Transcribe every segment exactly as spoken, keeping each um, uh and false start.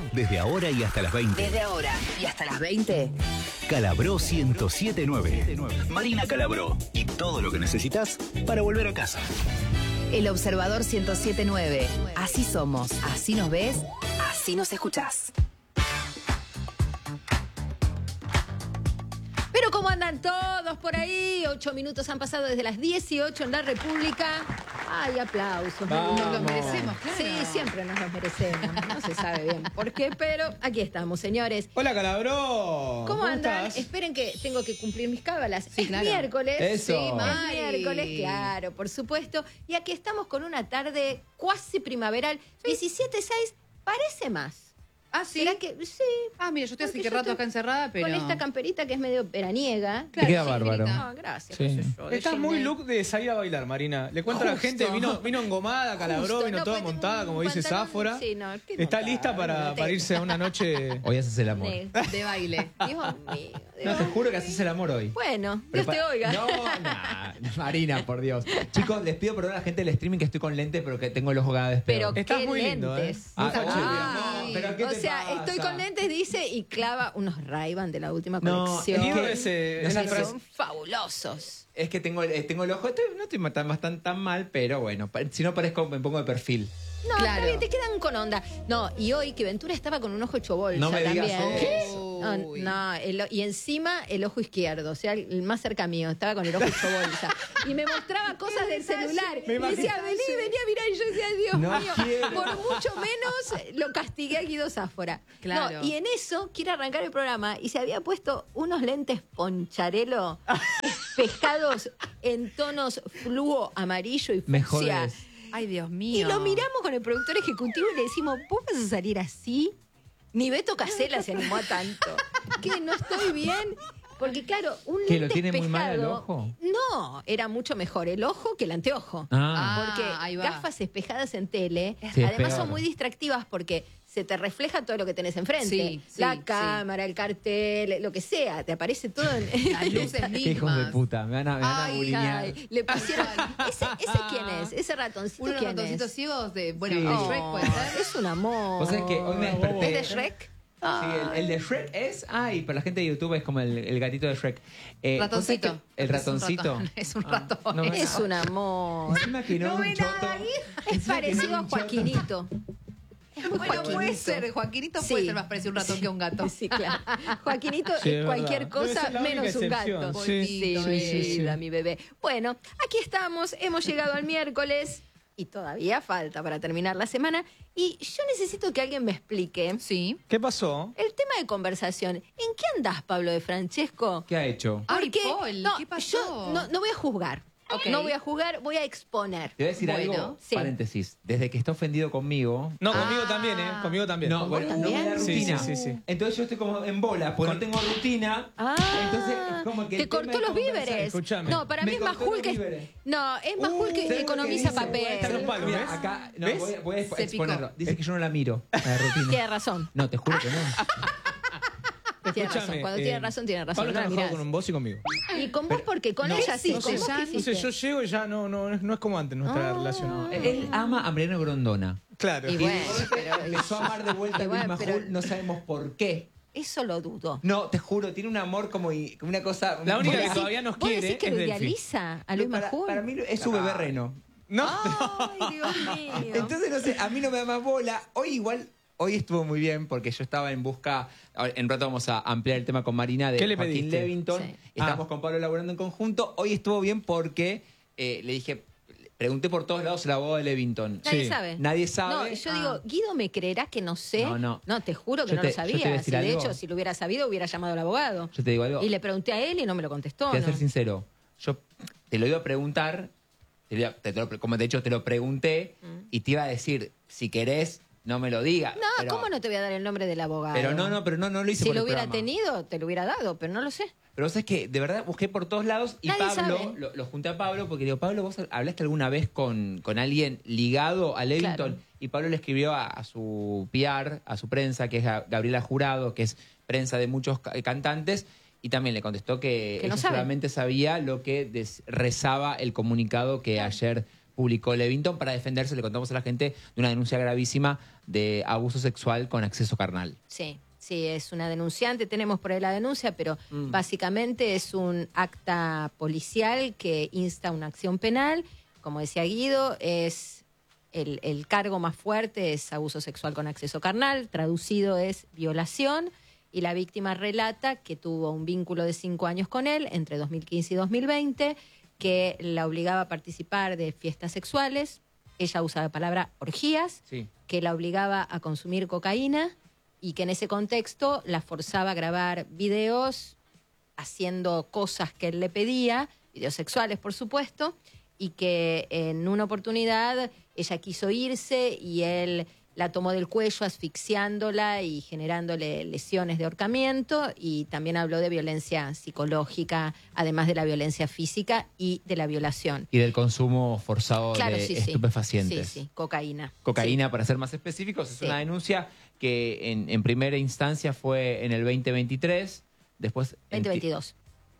Desde ahora y hasta las veinte. Desde ahora y hasta las veinte. Calabró ciento siete punto nueve. Marina Calabró. Y todo lo que necesitas para volver a casa. El Observador ciento siete punto nueve. Así somos, así nos ves, así nos escuchás. Pero ¿cómo andan todos por ahí? Ocho minutos han pasado desde las dieciocho en la República. Ay, aplausos. Vamos. Nos los merecemos, claro. Sí, siempre nos los merecemos. No se sabe bien por qué, pero aquí estamos, señores. Hola, Calabró. ¿Cómo, ¿Cómo andan? estás? Esperen que tengo que cumplir mis cábalas. Sí, es claro. miércoles. Eso. Sí, es Mari. miércoles, claro, por supuesto. Y aquí estamos con una tarde cuasi primaveral. diecisiete seis, parece más. Ah, sí. ¿Será que sí? Ah, mira, yo estoy hace Porque que yo rato estoy acá encerrada, pero... Con esta camperita que es medio veraniega. Claro, queda sí, bárbaro. Mirita. No, gracias. Sí. qué sé yo, de Estás Gmail. muy look de salir a bailar, Marina. Le cuento a la Justo. gente, vino, vino engomada, Calabró, Justo, vino no, toda porque tengo montada, un como dice pantalón- Sáfora. Sí, no, ¿qué Está montada? lista No para, tengo. para irse a una noche. Hoy haces el amor. Ne- De baile. Dios mío. No, Dios te juro que mío. haces el amor hoy. Bueno, Dios Prepa- te oiga. No, nah, Marina, por Dios. Chicos, les pido perdón a la gente del streaming que estoy con lentes, pero que tengo el ojo cada vez Pero peor. Estás qué muy lindo, ¿eh? lentes. Ah, Mucha oye, chulea. mi amor, pero ¿qué o te sea, pasa? estoy con lentes, dice, y clava unos Ray-Ban de la última No, colección. es Guido que- es, eh, no es sé la que si frase- son fabulosos. Es que tengo, eh, tengo el ojo, estoy- no estoy tan, tan, tan mal, pero bueno, pa- si no parezco, me pongo de perfil. No, Claro. está bien, te quedan con onda. No, y hoy que Ventura estaba con un ojo hecho bolsa No me digas también. eso. No, Uy. no, el- y encima el ojo izquierdo, o sea, el más cerca mío, estaba con el ojo hecho bolsa. Y me mostraba cosas del celular. Me Y decía, imagino. vení, vení a mirar. Y yo decía, Dios No mío, quiero. por mucho menos lo castigué a Guido Sáfora. Claro. No, y en eso quiere arrancar el programa y se había puesto unos lentes poncharelo pescados en tonos fluo, amarillo y Me fucsia. jodés. Ay, Dios Y mío. lo miramos con el productor ejecutivo y le decimos, ¿vos vas a salir así? Ni Beto Casella se animó a tanto. ¿Qué? ¿No estoy bien? Porque claro, un ¿Que lo lente tiene muy mal el espejado- ojo? No, era mucho mejor el ojo que el anteojo. Ah, Porque Ah, ahí va. gafas espejadas en tele, Sí, es además son peor. muy distractivas porque se te refleja todo lo que tenés enfrente. Sí, sí, La sí. cámara, el cartel, lo que sea, te aparece todo en... Las luces qué hijos de mismas. puta, me van a, me van a Ay, bulinear. Ay, le pusieron... ¿Ese, ese quién es? ¿Ese ratoncito Unos quién ratoncitos es? ciegos de... Bueno, Sí. de Oh, Shrek, ¿puede ser? es un amor. Vos sabés que hoy me desperté. ¿Es de Shrek? Sí, el, el de Shrek es. Ay, para la gente de YouTube es como el, el gatito de Shrek. Eh, ¿vos sabés Ratoncito. que- El Es un ratoncito. ratón, Es un ratón. Ah, no me- Es un amor. Encima que no, No es ve un choto. nada ahí. Es Encima que no parecido es a un choto. Joaquinito. Es muy Bueno, Joaquinito. puede ser. Joaquinito Sí. puede ser más parecido a un ratón que a un gato. Sí, claro. Joaquinito Sí, es es cualquier verdad. Debe cosa ser la única menos un excepción. gato. Sí, Sí, sí, mi sí, sí. vida, mi bebé. Bueno, aquí estamos, hemos llegado al miércoles y todavía falta para terminar la semana. Y yo necesito que alguien me explique Sí. ¿Qué pasó? el tema de conversación. ¿En qué andás, Pablo de Francesco? ¿Qué ha hecho? Ay, Porque Paul, no, ¿qué pasó? yo no, no voy a juzgar. Ok. No voy a juzgar, voy a exponer. Te voy a decir Bueno, algo. sí. Paréntesis. Desde que está ofendido conmigo. No, conmigo Ah. también, ¿eh? Conmigo también. No, bueno, no me da también? Sí, rutina. sí, sí, sí. Entonces yo estoy como en bola, porque Con- no tengo rutina. Ah, Entonces es como que te el tema cortó de los conversar- víveres. Escúchame. No, para Me mí es más cortó cool los que... víveres. No, es más Uh, cool que ¿sabes lo que economiza dice? papel. Está un palo, Mira, ¿ves? acá no, ¿Ves? voy, a- voy a Se exponerlo. picó. Dice que yo no la miro, la rutina. Tiene razón. No, te juro que no. Tiene razón. Escúchame, Cuando eh, tiene razón, tiene razón. Pablo No está la enojado mirás. con vos y conmigo. ¿Y con vos por qué? Con No, ella sí. no ¿Con sé, vos ya- qué no No sé, hiciste? yo llego y ya no, no, no es como antes nuestra Ah. relación. Él ama a Mariano Grondona. Claro. Y bueno, pero... Empezó a amar de vuelta Y a bueno, Vilma pero- Hull, no sabemos por qué. Eso lo dudo. No, te juro, tiene un amor como y- como una cosa. La única ¿Vos que decís- todavía nos vos quiere decís que es lo Delphi. idealiza a Luis para, Majul? para mí es su bebé reno. No. Ay, Dios mío. Entonces, no sé, a mí no me da más bola. Hoy igual, hoy estuvo muy bien porque yo estaba en busca, ahora, en rato vamos a ampliar el tema con Marina de ¿Qué le Joaquín pediste? Levington. Sí. Estamos Ah. con Pablo laburando en conjunto. Hoy estuvo bien porque eh, le dije, pregunté por todos lados el abogado de Levington. Nadie Sí. sabe. Nadie No, sabe. yo Ah. digo, Guido me creerá que no sé. No, no. te juro que Yo no te- lo yo te voy a sabía. decir Si de algo. hecho, si lo hubiera sabido, hubiera llamado al abogado. Yo te digo algo. Y le pregunté a él y no me lo contestó. Te voy a ser ¿no? sincero. Yo te lo iba a preguntar, te lo iba- te lo- como de hecho te lo pregunté, y te iba a decir, si querés, no me lo digas. No, pero, ¿cómo no te voy a dar el nombre del abogado? Pero no, no, pero no, no lo hice Si por lo el hubiera programa. tenido, te lo hubiera dado, pero no lo sé. Pero vos sabés que de verdad busqué por todos lados y Nadie Pablo, sabe. lo, lo junté a Pablo porque digo, Pablo, ¿vos hablaste alguna vez con, con alguien ligado a Levington? Claro. Y Pablo le escribió a, a su P R, a su prensa, que es Ga- Gabriela Jurado, que es prensa de muchos ca- cantantes, y también le contestó que, Que no ella sabe. solamente sabía lo que des- rezaba el comunicado que ayer publicó Levington. Para defenderse, le contamos a la gente de una denuncia gravísima de abuso sexual con acceso carnal. Sí, sí, es una denunciante, tenemos por ahí la denuncia, pero mm. básicamente es un acta policial que insta una acción penal. Como decía Guido, es el, el cargo más fuerte es abuso sexual con acceso carnal, traducido es violación, y la víctima relata que tuvo un vínculo de cinco años con él entre dos mil quince y dos mil veinte, que la obligaba a participar de fiestas sexuales, ella usa la palabra orgías, Sí. que la obligaba a consumir cocaína y que en ese contexto la forzaba a grabar videos haciendo cosas que él le pedía, videos sexuales por supuesto, y que en una oportunidad ella quiso irse y él la tomó del cuello asfixiándola y generándole lesiones de ahorcamiento, y también habló de violencia psicológica, además de la violencia física y de la violación. Y del consumo forzado Claro, de sí, sí. estupefacientes. Sí, sí, cocaína. Cocaína, Sí. para ser más específicos, es Sí. una denuncia que en, en primera instancia fue en el veinte veintitrés, después... en ti- veinte veintidós.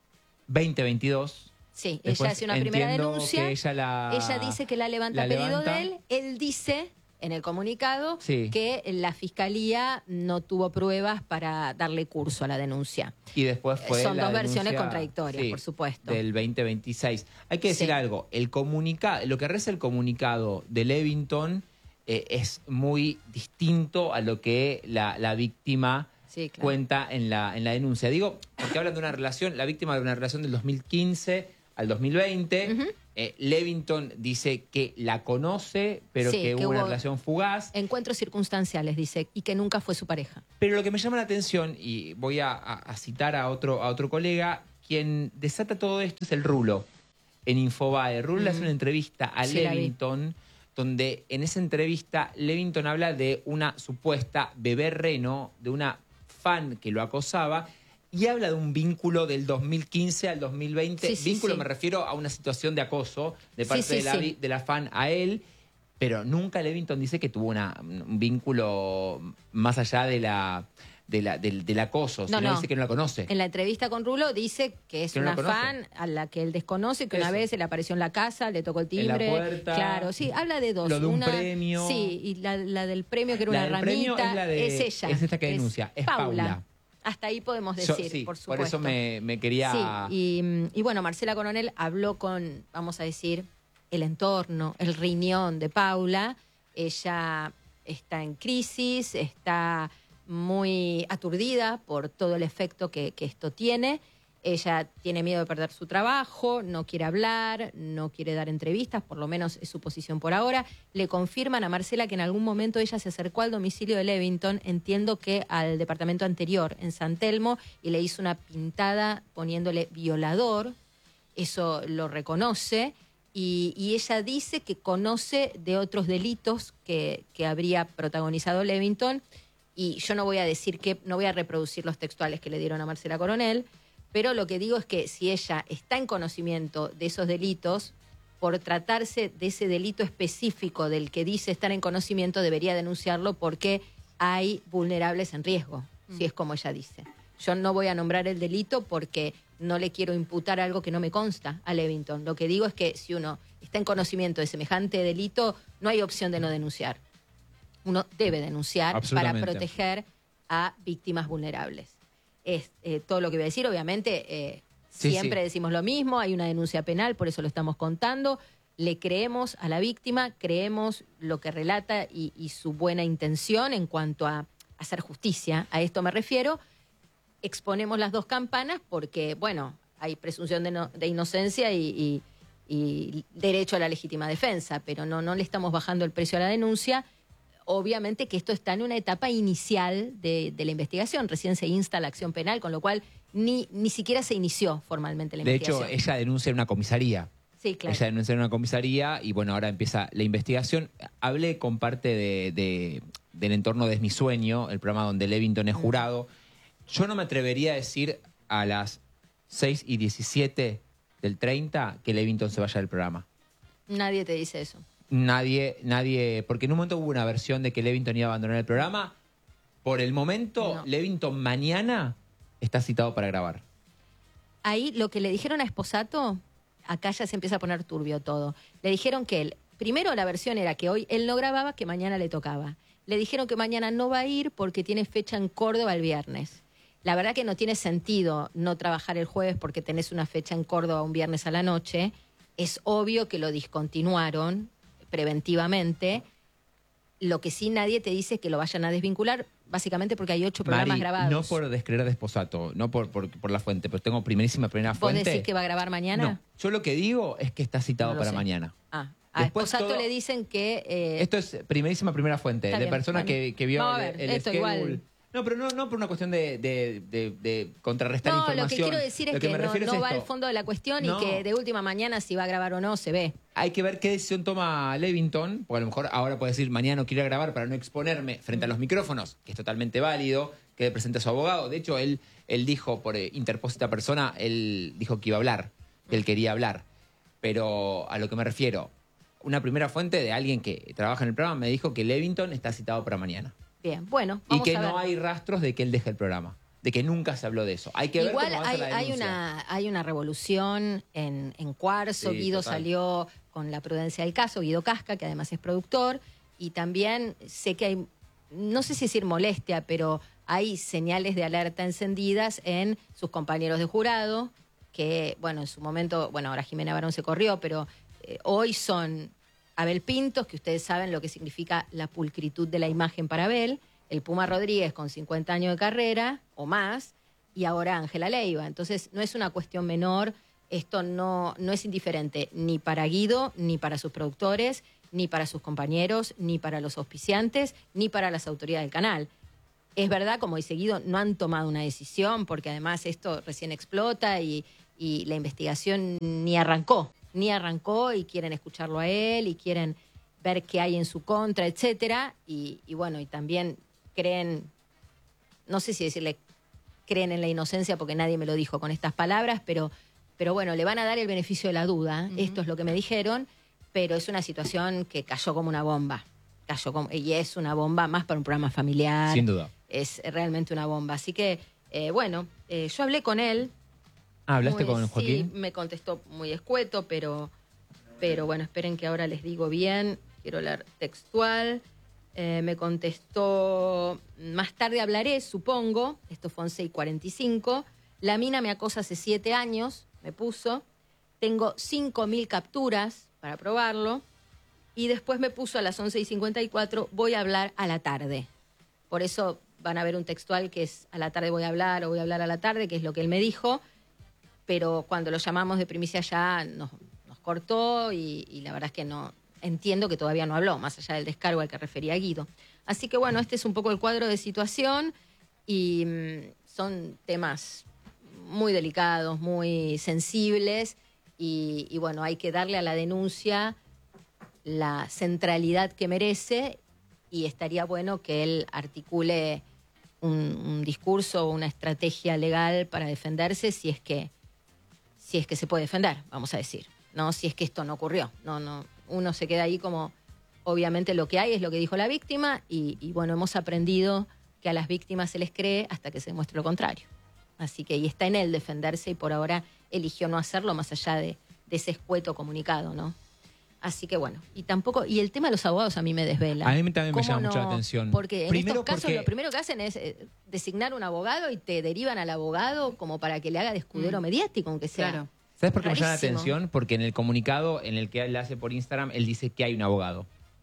veinte veintidós. Sí, Después ella hace una primera entiendo denuncia. que ella la- Ella dice que la levanta la a pedido levanta. de él. Él dice en el comunicado Sí. que la fiscalía no tuvo pruebas para darle curso a la denuncia. Y después fue Son la dos versiones denuncia, contradictorias, por supuesto. Del veinte veintiséis. Hay que decir Sí. algo. El comunicado, lo que reza el comunicado de Levington eh, es muy distinto a lo que la, la víctima Sí, claro. cuenta en la, en la denuncia. Digo, porque hablan de una relación, la víctima de una relación del dos mil quince al dos mil veinte. Ujú. eh, Levington dice que la conoce, pero Sí, que, que hubo una hubo- relación fugaz. Encuentros circunstanciales, dice, y que nunca fue su pareja. Pero lo que me llama la atención, y voy a, a- a citar a otro, a otro colega, quien desata todo esto es el Rulo, en Infobae. Rulo le hace una entrevista a Sí, la vi. Levington, donde en esa entrevista Levington habla de una supuesta bebé reno, de una fan que lo acosaba, y habla de un vínculo del dos mil quince al dos mil veinte. Sí, sí, vínculo sí. me refiero a una situación de acoso de Sí, parte sí, de, la, sí. vi- de la fan a él, pero nunca Levington dice que tuvo una, un vínculo más allá de la, de la, del, del acoso, No, sino no. dice que no la conoce. En la entrevista con Rulo dice que es Que no la una conoce. fan a la que él desconoce, que una Eso. vez se le apareció en la casa, le tocó el En la timbre. puerta. Claro, sí, habla de dos. Lo de un una, premio. Sí, y la, la del premio que era La una del ramita. premio es la de- es ella. es esta que denuncia, es Paula. Hasta ahí podemos Yo- decir, sí, por supuesto. eso me, me quería... Sí, y, y bueno, Marcela Coronel habló con, vamos a decir, el entorno, el riñón de Paula. Ella está en crisis, está muy aturdida por todo el efecto que, que esto tiene. Ella tiene miedo de perder su trabajo, no quiere hablar, no quiere dar entrevistas, por lo menos es su posición por ahora. Le confirman a Marcela que en algún momento ella se acercó al domicilio de Levington, entiendo que al departamento anterior, en San Telmo, y le hizo una pintada poniéndole violador. Eso lo reconoce. Y, y ella dice que conoce de otros delitos que, que habría protagonizado Levington. Y yo no voy a decir que, no voy a reproducir los textuales que le dieron a Marcela Coronel, pero lo que digo es que si ella está en conocimiento de esos delitos, por tratarse de ese delito específico del que dice estar en conocimiento, debería denunciarlo porque hay vulnerables en riesgo, si es como ella dice. Yo no voy a nombrar el delito porque no le quiero imputar algo que no me consta a Levington. Lo que digo es que si uno está en conocimiento de semejante delito, no hay opción de no denunciar. Uno debe denunciar para Absolutamente. proteger a víctimas vulnerables. Es eh, todo lo que voy a decir, obviamente, eh, Sí, siempre sí. decimos lo mismo, hay una denuncia penal, por eso lo estamos contando. Le creemos a la víctima, creemos lo que relata y, y su buena intención en cuanto a hacer justicia, a esto me refiero. Exponemos las dos campanas porque, bueno, hay presunción de, no- de inocencia y, y- y derecho a la legítima defensa, pero no, no le estamos bajando el precio a la denuncia. Obviamente que esto está en una etapa inicial de, de la investigación, recién se insta la acción penal, con lo cual ni, ni siquiera se inició formalmente la De hecho, investigación. ella denuncia en una comisaría. Sí, claro. Ella denuncia en una comisaría y bueno, ahora empieza la investigación. Hablé con parte de, de- del entorno de Es mi sueño, el programa donde Levington es jurado. Yo no me atrevería a decir a las seis y diecisiete del treinta que Levington se vaya del programa. Nadie te dice eso. Nadie, nadie, porque en un momento hubo una versión de que Levington iba a abandonar el programa. Por el momento, No. Levington mañana está citado para grabar. Ahí lo que le dijeron a Esposato, acá ya se empieza a poner turbio todo. Le dijeron que él primero la versión era que hoy él no grababa, que mañana le tocaba. Le dijeron que mañana no va a ir porque tiene fecha en Córdoba el viernes. La verdad que no tiene sentido no trabajar el jueves porque tenés una fecha en Córdoba un viernes a la noche. Es obvio que lo discontinuaron preventivamente. Lo que sí nadie te dice es que lo vayan a desvincular, básicamente porque hay ocho programas Mari, grabados. no por descreer de Esposato, no por, por, por la fuente, pero tengo primerísima primera ¿Vos fuente. decís que va a grabar mañana? No, yo lo que digo es que está citado No lo para sé. mañana. Ah, a Después Esposato todo- le dicen que... eh, Esto es primerísima primera fuente, Está de bien, persona bueno. que, que vio Vamos a el, ver, el esto schedule. igual. No, pero no, no por una cuestión de, de, de, de contrarrestar no, información. lo que quiero decir es Lo que, me no, refiero es no va esto. al fondo de la cuestión No. y que de última mañana si va a grabar o no se ve. Hay que ver qué decisión toma Levington, porque a lo mejor ahora puede decir mañana no quiero grabar para no exponerme frente a los micrófonos, que es totalmente válido, que le presente a su abogado. De hecho, él, él dijo, por eh, interpósita persona, él dijo que iba a hablar, que él quería hablar. Pero a lo que me refiero, una primera fuente de alguien que trabaja en el programa me dijo que Levington está citado para mañana. Bien, bueno, Y vamos que a ver. no hay rastros de que él deje el programa, de que nunca se habló de eso. Hay que Igual ver cómo avanza hay, la hay, denuncia. una, hay una revolución en, en Cuarzo. Sí, Guido total. salió con la prudencia del caso, Guido Casca, que además es productor, y también sé que hay, no sé si decir molestia, pero hay señales de alerta encendidas en sus compañeros de jurado, que, bueno, en su momento, bueno, ahora Jimena Barón se corrió, pero eh, hoy son Abel Pintos, que ustedes saben lo que significa la pulcritud de la imagen para Abel, el Puma Rodríguez con cincuenta años de carrera o más, y ahora Ángela Leiva. Entonces, no es una cuestión menor, esto no, no es indiferente ni para Guido, ni para sus productores, ni para sus compañeros, ni para los auspiciantes, ni para las autoridades del canal. Es verdad, como dice Guido, no han tomado una decisión, porque además esto recién explota y, y la investigación ni arrancó, ni arrancó y quieren escucharlo a él y quieren ver qué hay en su contra, etcétera. Y, y bueno, y también creen, no sé si decirle creen en la inocencia porque nadie me lo dijo con estas palabras, pero, pero bueno, le van a dar el beneficio de la duda. Ujú. Esto es lo que me dijeron, pero es una situación que cayó como una bomba. Cayó como, y es una bomba más para un programa familiar. Sin duda. Es realmente una bomba. Así que, eh, bueno, eh, yo hablé con él. Ah, ¿hablaste Muy- con Joaquín? Sí, me contestó muy escueto, pero, pero bueno, esperen que ahora les digo bien. Quiero leer textual. Eh, me contestó, más tarde hablaré, supongo. Esto fue once y cuarenta y cinco. La mina me acosa hace siete años, me puso. Tengo cinco mil capturas para probarlo. Y después me puso a las once y cincuenta y cuatro, voy a hablar a la tarde. Por eso van a ver un textual que es a la tarde voy a hablar o voy a hablar a la tarde, que es lo que él me dijo. Pero cuando lo llamamos de primicia ya nos, nos cortó y, y la verdad es que no entiendo que todavía no habló, más allá del descargo al que refería Guido. Así que bueno, este es un poco el cuadro de situación y mm, son temas muy delicados, muy sensibles y, y bueno, hay que darle a la denuncia la centralidad que merece y estaría bueno que él articule un, un discurso o una estrategia legal para defenderse si es que si es que se puede defender, vamos a decir, no si es que esto no ocurrió. No, no, uno se queda ahí como obviamente lo que hay es lo que dijo la víctima y, y bueno, hemos aprendido que a las víctimas se les cree hasta que se demuestre lo contrario. Así que y está en él defenderse y por ahora eligió no hacerlo más allá de, de ese escueto comunicado, ¿no? Así que bueno, y tampoco, y el tema de los abogados a mí me desvela. A mí también me ¿Cómo llama mucho la atención. Porque en Primero estos casos porque- lo primero que hacen es eh, designar un abogado y te derivan al abogado como para que le haga de escudero Mm. mediático, aunque sea. Claro. ¿Sabes por qué me llama la Rarísimo. atención? Porque en el comunicado en el que él hace por Instagram, él dice que hay un abogado.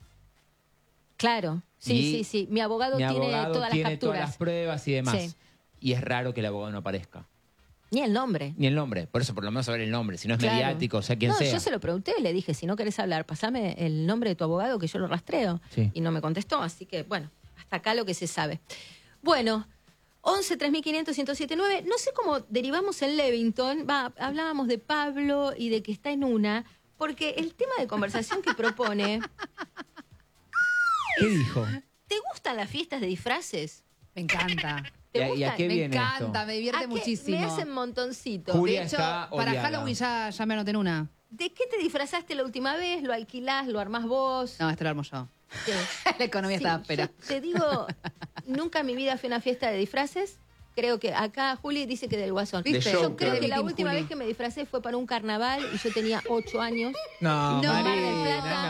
Claro, sí, Y sí, sí. Mi abogado Mi tiene abogado todas las tiene capturas. todas las pruebas y demás. Sí. Y es raro que el abogado no aparezca. Ni el nombre. Ni el nombre. Por eso, por lo menos, saber el nombre. Si no es Claro. mediático, o sea quien no, sea. yo se lo pregunté, le dije, si no querés hablar, pasame el nombre de tu abogado que yo lo rastreo. Sí. Y no me contestó, así que, bueno, hasta acá lo que se sabe. Bueno, once, tres mil quinientos, ciento siete nueve. No sé cómo derivamos en Levington. Va, hablábamos de Pablo y de que está en una, porque el tema de conversación que propone. ¿Qué dijo? ¿Te gustan las fiestas de disfraces? Me encanta. ¿Te ¿Y a- y a gustan? qué Me viene encanta, esto? me divierte ¿A qué? muchísimo. Me hacen montoncito. Julia De hecho, está para odiada. Halloween ya, ya me anoté en una. ¿De qué te disfrazaste la última vez? ¿Lo alquilás? ¿Lo armás vos? No, esto lo armo yo. Sí. La economía Sí, está áspera. yo te digo, nunca en mi vida fui a una fiesta de disfraces. Creo que acá Juli dice que del Guasón. ¿Viste? De Yo Joker. creo que la Team última Juli. vez que me disfré fue para un carnaval y yo tenía ocho años. No, No, Marina, Mar del Plata. no.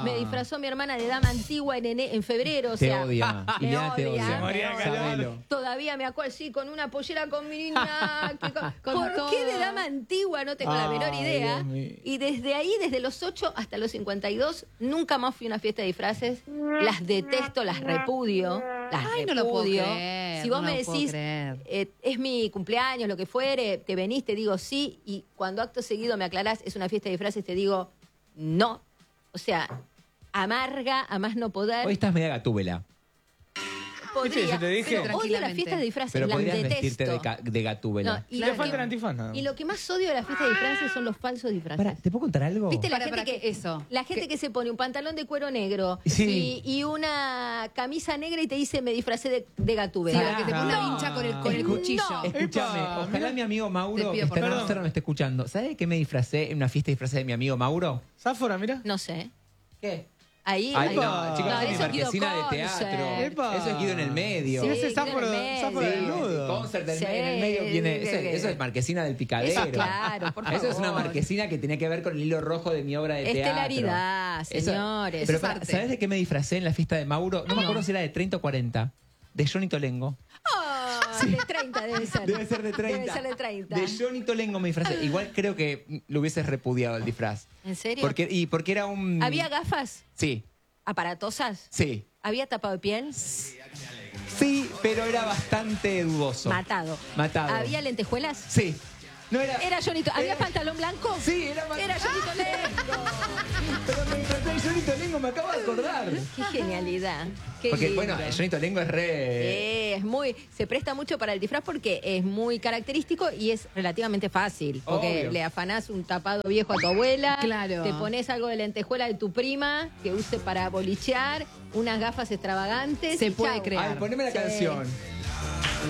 Me disfrazó mi hermana de dama antigua en, ene- en febrero. O Te sea, odia. me Ileana te odia, odia. me María odia. Calabro. Todavía me acuerdo, sí, con una pollera con mi niña. que con- Con ¿Por todo. qué de dama antigua? No tengo la Ay, menor idea. Dios mío. Y desde ahí, desde los ocho hasta los cincuenta y dos, nunca más fui a una fiesta de disfraces. Las detesto, las repudio. Las Ay, no lo puedo repudio. creer, Si vos no me lo puedo decís, creer. eh, es mi cumpleaños, lo que fuere, te venís, te digo sí, y cuando acto seguido me aclarás, es una fiesta de disfraces, te digo no. O sea, amarga, a más no poder. Hoy estás media gatúbela. Podría, ¿Viste? Yo te dije. pero odio las Tranquilamente. fiestas de disfraces, Pero las podrías detesto. vestirte de, ca- de gatúbela. No, y, Le lo falta el que, antifaz, nada más. y lo que más odio de las fiestas de disfraces son los falsos disfraces. Pará, ¿te puedo contar algo? ¿Viste la Para, gente para, que eso. La gente que se pone un pantalón de cuero negro Sí. y, y una camisa negra y te dice me disfracé de, de Sí, gatúbela. la que te pone una No. vincha con el, con el Escu- cuchillo. No. Escúchame, Epa, ojalá mirá. mi amigo Mauro, Te que pido está en perdón. Amsterdam, me esté escuchando. ¿Sabes de qué me disfracé en una fiesta de disfraces de mi amigo Mauro? Záfora, mira. No sé. ¿Qué? Ahí, Ay, ahí- no, chicos, No, eso es mi eso es Guido marquesina de Concert. teatro. Epa. Eso es Guido en el medio. Sí, ese Guido záfora, en el medio. záfora Sí, desnudo. concert del Sí, en el medio viene. Eso, sí, eso es marquesina del picadero. Eso, claro, por Eso es una favor. marquesina que tenía que ver con el hilo rojo de mi obra de teatro. Estelaridad, Eso- señores. Pero es para- arte. ¿sabes de qué me disfracé en la fiesta de Mauro? No me acuerdo si era de treinta o cuarenta. De Johnny Tolengo. Ah, de treinta debe ser. Debe ser de treinta. Debe ser de treinta. De Johnny Tolengo me disfracé. Igual creo que lo hubieses repudiado el disfraz. ¿En serio? Porque, y porque era un. ¿Había gafas Sí, aparatosas? sí. ¿Había tapado de piel? Sí, pero era bastante dudoso. Matado. Matado. ¿Había lentejuelas? Sí. No era. ¿Era Johnny To- ¿Había Era- pantalón blanco? Sí, era ma- Era Johnny Tolengo. Pero me disfrazé de Johnny Tolengo, me acabo de acordar. Qué genialidad. Qué Porque, lindo. bueno, Johnny Tolengo es re. Eh, es muy, se presta mucho para el disfraz porque es muy característico y es relativamente fácil. Porque Obvio. le afanás un tapado viejo a tu abuela, Claro. te pones algo de lentejuela de tu prima que use para bolichear, unas gafas extravagantes. Se y puede chau. crear. Ay, poneme la Sí. canción.